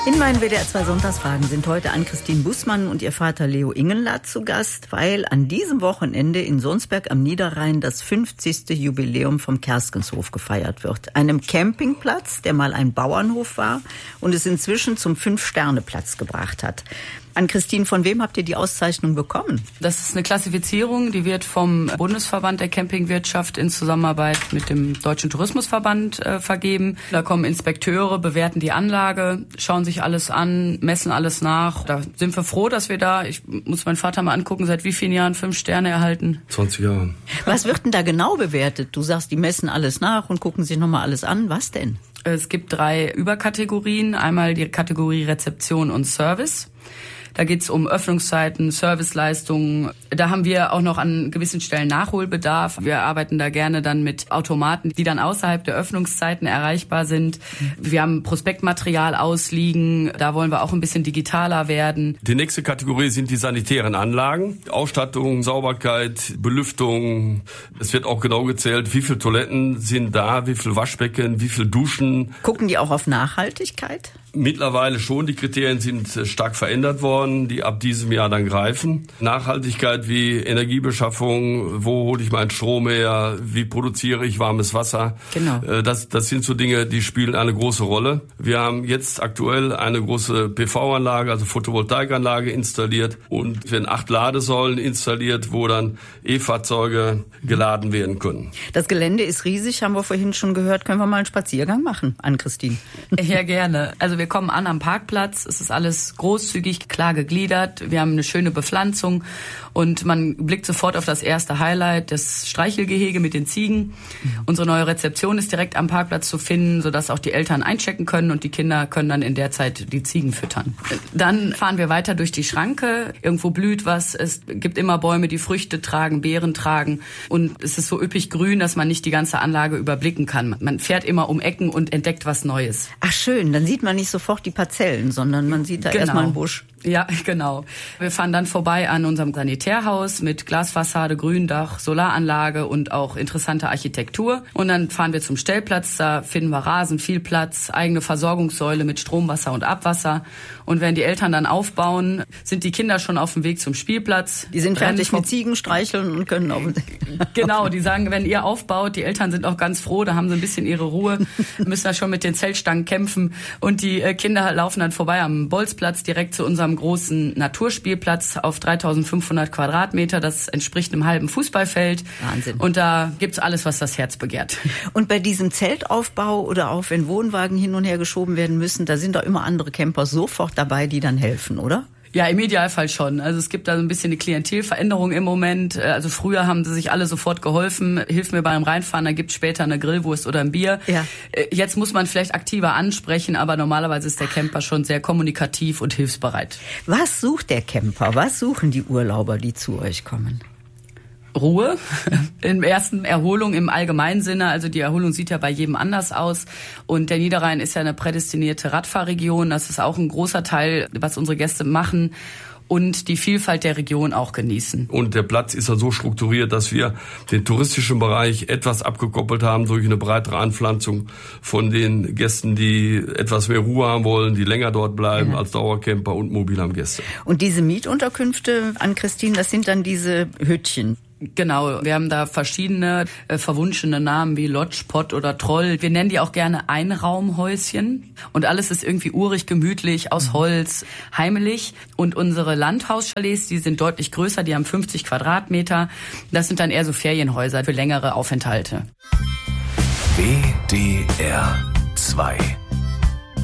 In meinen WDR 2 Sonntagsfragen sind heute Ann-Christine Bußmann und ihr Vater Leo Ingenlath zu Gast, weil an diesem Wochenende in Sonsberg am Niederrhein das 50. Jubiläum vom Kerskenshof gefeiert wird. Einem Campingplatz, der mal ein Bauernhof war und es inzwischen zum 5-Sterne-Platz gebracht hat. Ann-Christine, von wem habt ihr die Auszeichnung bekommen? Das ist eine Klassifizierung, die wird vom Bundesverband der Campingwirtschaft in Zusammenarbeit mit dem Deutschen Tourismusverband vergeben. Da kommen Inspekteure, bewerten die Anlage, schauen sich alles an, messen alles nach. Da sind wir froh, dass wir da, ich muss meinen Vater mal angucken, seit wie vielen Jahren 5 Sterne erhalten? 20 Jahre. Was wird denn da genau bewertet? Du sagst, die messen alles nach und gucken sich nochmal alles an. Was denn? Es gibt 3 Überkategorien. Einmal die Kategorie Rezeption und Service. Da geht's um Öffnungszeiten, Serviceleistungen. Da haben wir auch noch an gewissen Stellen Nachholbedarf. Wir arbeiten da gerne dann mit Automaten, die dann außerhalb der Öffnungszeiten erreichbar sind. Wir haben Prospektmaterial ausliegen. Da wollen wir auch ein bisschen digitaler werden. Die nächste Kategorie sind die sanitären Anlagen. Ausstattung, Sauberkeit, Belüftung. Es wird auch genau gezählt, wie viele Toiletten sind da, wie viele Waschbecken, wie viele Duschen. Gucken die auch auf Nachhaltigkeit? Mittlerweile schon. Die Kriterien sind stark verändert worden, die ab diesem Jahr dann greifen. Nachhaltigkeit wie Energiebeschaffung, wo hole ich meinen Strom her, wie produziere ich warmes Wasser. Genau. Das sind so Dinge, die spielen eine große Rolle. Wir haben jetzt aktuell eine große PV-Anlage, also Photovoltaikanlage installiert und werden 8 Ladesäulen installiert, wo dann E-Fahrzeuge geladen werden können. Das Gelände ist riesig, haben wir vorhin schon gehört. Können wir mal einen Spaziergang machen, Ann-Christine? Ja, gerne. Also wir kommen an am Parkplatz. Es ist alles großzügig, klar gegliedert. Wir haben eine schöne Bepflanzung und man blickt sofort auf das erste Highlight, das Streichelgehege mit den Ziegen. Unsere neue Rezeption ist direkt am Parkplatz zu finden, sodass auch die Eltern einchecken können und die Kinder können dann in der Zeit die Ziegen füttern. Dann fahren wir weiter durch die Schranke. Irgendwo blüht was. Es gibt immer Bäume, die Früchte tragen, Beeren tragen. Und es ist so üppig grün, dass man nicht die ganze Anlage überblicken kann. Man fährt immer um Ecken und entdeckt was Neues. Ach schön, dann sieht man nicht sofort die Parzellen, sondern man sieht da erstmal einen Busch. Ja, genau. Wir fahren dann vorbei an unserem Sanitärhaus mit Glasfassade, Gründach, Solaranlage und auch interessante Architektur. Und dann fahren wir zum Stellplatz, da finden wir Rasen, viel Platz, eigene Versorgungssäule mit Strom, Wasser und Abwasser. Und wenn die Eltern dann aufbauen, sind die Kinder schon auf dem Weg zum Spielplatz. Die sind fertig mit Ziegen streicheln und können auf. Genau, die sagen, wenn ihr aufbaut, die Eltern sind auch ganz froh, da haben sie ein bisschen ihre Ruhe, müssen da schon mit den Zeltstangen kämpfen. Und die Kinder laufen dann vorbei am Bolzplatz direkt zu unserem großen Naturspielplatz auf 3500 Quadratmeter. Das entspricht einem halben Fußballfeld. Wahnsinn. Und da gibt's alles, was das Herz begehrt. Und bei diesem Zeltaufbau oder auch wenn Wohnwagen hin und her geschoben werden müssen, da sind doch immer andere Camper sofort dabei, die dann helfen, oder? Ja, im Idealfall schon. Also es gibt da so ein bisschen eine Klientelveränderung im Moment. Also früher haben sie sich alle sofort geholfen. Hilf mir beim Reinfahren, dann gibt's später eine Grillwurst oder ein Bier. Ja. Jetzt muss man vielleicht aktiver ansprechen, aber normalerweise ist der Camper schon sehr kommunikativ und hilfsbereit. Was sucht der Camper? Was suchen die Urlauber, die zu euch kommen? Ruhe, im ersten Erholung im allgemeinen Sinne, also die Erholung sieht ja bei jedem anders aus und der Niederrhein ist ja eine prädestinierte Radfahrregion, das ist auch ein großer Teil, was unsere Gäste machen und die Vielfalt der Region auch genießen. Und der Platz ist ja so strukturiert, dass wir den touristischen Bereich etwas abgekoppelt haben durch eine breitere Anpflanzung von den Gästen, die etwas mehr Ruhe haben wollen, die länger dort bleiben als Dauercamper und Mobilheimgäste. Und diese Mietunterkünfte, Ann-Christine, das sind dann diese Hüttchen? Genau, wir haben da verschiedene verwunschene Namen wie Lodge, Pott oder Troll. Wir nennen die auch gerne Einraumhäuschen. Und alles ist irgendwie urig, gemütlich, aus Holz, heimelig. Und unsere Landhauschalets, die sind deutlich größer, die haben 50 Quadratmeter. Das sind dann eher so Ferienhäuser für längere Aufenthalte. WDR 2